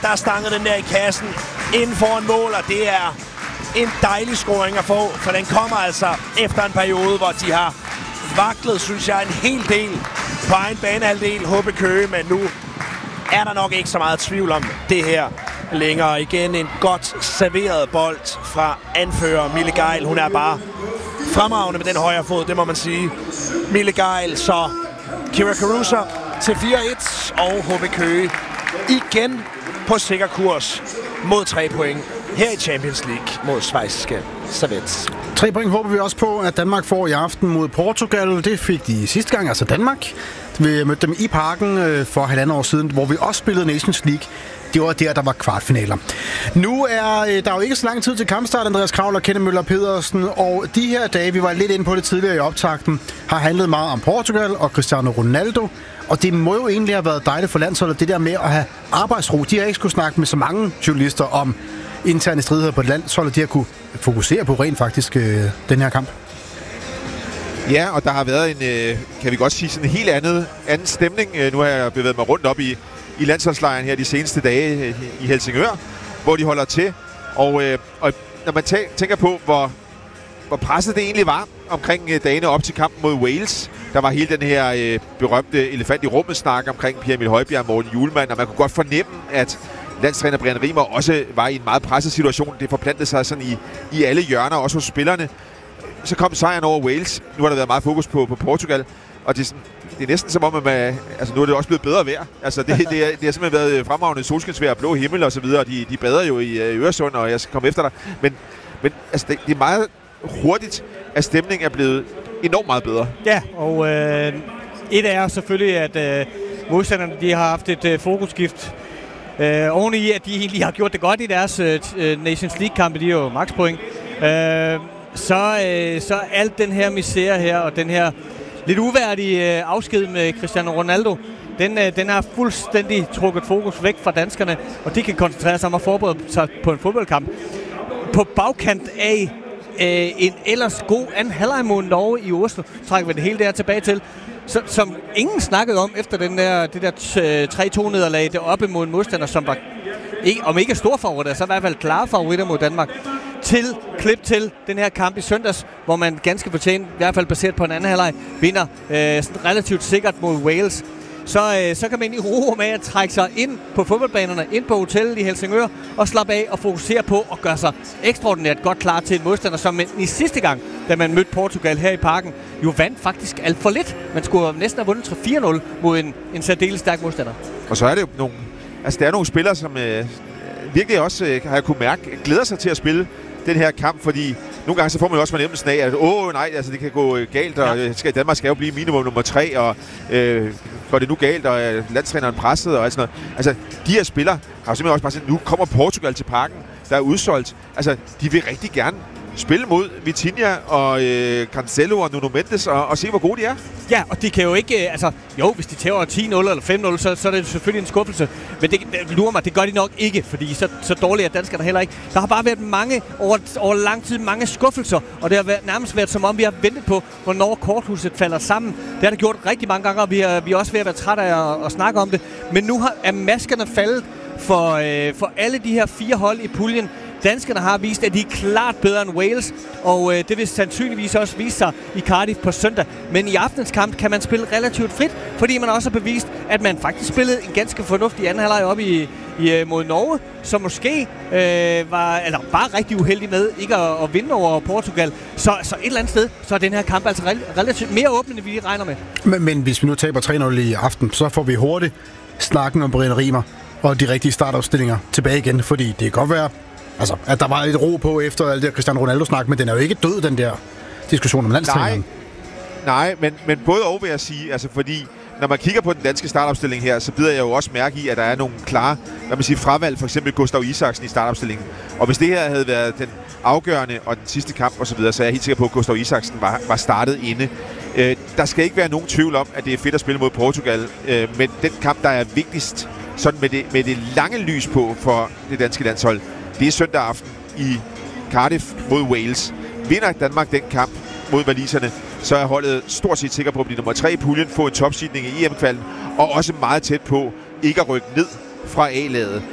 der er stanget den der i kassen inden for en mål, og det er en dejlig scoring at få, for den kommer altså efter en periode, hvor de har vaklet, synes jeg, en hel del på egen banehalvdel, HB Køge, men nu er der nok ikke så meget tvivl om det her længere. Igen en godt serveret bold fra anfører Mille Geil. Hun er bare fremragende med den højre fod, det må man sige. Mille Geil, så Kira Caruso til 4-1, og HB Køge igen på sikker kurs mod 3 point her i Champions League mod schweiziske Servette. 3 point håber vi også på, at Danmark får i aften mod Portugal. Det fik de sidste gang, altså Danmark. Vi mødte dem i Parken for 1,5 år siden, hvor vi også spillede Nations League. Det var der var kvartfinaler. Nu er der jo ikke så lang tid til kampstart, Andreas Kravl og Kenneth Møller Pedersen. Og de her dage, vi var lidt inde på det tidligere i optakten, har handlet meget om Portugal og Cristiano Ronaldo. Og det må jo egentlig have været dejligt for landsholdet, det der med at have arbejdsro. De har ikke skulle snakke med så mange journalister om interne stridigheder på landsholdet. De har kunne fokusere på rent faktisk den her kamp. Ja, og der har været en, kan vi godt sige, sådan en helt anden stemning. Nu har jeg bevæget mig rundt op i landsholdslejren her de seneste dage i Helsingør, hvor de holder til. Og når man tænker på, hvor presset det egentlig var omkring dagene op til kampen mod Wales, der var hele den her berømte elefant i rummet snak omkring Pierre Emil Højbjerg og Morten Hjulmand, og man kunne godt fornemme, at landstræner Brian Rimer også var i en meget presset situation. Det forplantede sig sådan i alle hjørner, også hos spillerne. Så kom sejren over Wales. Nu har der været meget fokus på Portugal, og det er næsten som om, at nu er det også blevet bedre vejr. Altså, det har simpelthen været fremragende solskinsvejr, blå himmel og så videre. De bader jo i Øresund, og jeg skal komme efter dig. Men altså, det er meget hurtigt, at stemningen er blevet enormt meget bedre. Ja, og et er selvfølgelig, at modstanderne de har haft et fokusskift. Oveni, at de egentlig har gjort det godt i deres Nations League-kampe, de er jo makspoint. Så alt den her misære her, og den her lidt uværdige afsked med Cristiano Ronaldo, den har fuldstændig trukket fokus væk fra danskerne, og de kan koncentrere sig om at forberede sig på en fodboldkamp. På bagkant af en ellers god anden halvleg mod Norge i Oslo, trækker vi det hele der tilbage til, som ingen snakkede om efter det der 3-2-nederlag deroppe mod en modstander, som var, om ikke stor favoritter, så i hvert fald klare favoritter mod Danmark. Klip til den her kamp i søndags, hvor man ganske fortjent, i hvert fald baseret på en anden halvleg, vinder sådan relativt sikkert mod Wales. Så kan man i ro med at trække sig ind på fodboldbanerne, ind på hotellet i Helsingør, og slappe af og fokusere på at gøre sig ekstraordinært godt klar til en modstander, som i sidste gang, da man mødte Portugal her i Parken, jo vandt faktisk alt for lidt. Man skulle næsten have vundet 3-4-0 mod en særdeles stærk modstander. Og så er det jo der er nogle spillere, som virkelig også, har jeg kunne mærke, glæder sig til at spille den her kamp, fordi nogle gange så får man jo også fornemmelsen af, at nej, altså det kan gå galt, og Danmark skal jo blive minimum nummer 3, og går det nu galt, og landstræneren presset, og alt sådan noget. Altså, de her spillere har jo simpelthen også bare sagt, nu kommer Portugal til Parken, der er udsolgt. Altså, de vil rigtig gerne spille mod Vitinha og Cancelo og Nuno Mendes og se, hvor gode de er. Ja, og de kan jo ikke... hvis de tager 10-0 eller 5-0, så er det selvfølgelig en skuffelse. Men det lurer mig, det gør de nok ikke, fordi så dårlige er danskerne heller ikke. Der har bare været over lang tid mange skuffelser, og det har nærmest været som om, vi har ventet på, hvornår korthuset falder sammen. Det har det gjort rigtig mange gange, og vi er også ved at være trætte af at snakke om det. Men nu er maskerne faldet for alle de her 4 hold i puljen. Danskerne har vist, at de er klart bedre end Wales, og det vil sandsynligvis også vise sig i Cardiff på søndag. Men i aftens kamp kan man spille relativt frit, fordi man også har bevist, at man faktisk spillede en ganske fornuftig anden halvleg op mod Norge, som måske var rigtig uheldig med ikke at vinde over Portugal. Så et eller andet sted, så er den her kamp altså relativt mere åben, end vi regner med. Men hvis vi nu taber 3-0 i aften, så får vi hurtigt snakken om Brian Rimer og de rigtige startopstillinger tilbage igen, fordi det kan godt være, at der var lidt ro på efter alt det Cristiano Ronaldo-snak, men den er jo ikke død, den der diskussion om landstræneren. Nej, men både og vil jeg sige, altså fordi når man kigger på den danske startopstilling her, så bider jeg jo også mærke i, at der er nogle klare, fravalg, for eksempel Gustav Isaksen i startopstillingen. Og hvis det her havde været den afgørende og den sidste kamp osv., så er jeg helt sikker på, at Gustav Isaksen var startet inde. Der skal ikke være nogen tvivl om, at det er fedt at spille mod Portugal, men den kamp, der er vigtigst sådan med det lange lys på for det danske landshold, det er søndag aften i Cardiff mod Wales. Vinder Danmark den kamp mod waliserne, så er holdet stort set sikker på at blive nummer 3 i puljen, få en topseedning i EM-kvalden, og også meget tæt på ikke at rykke ned fra A-laget.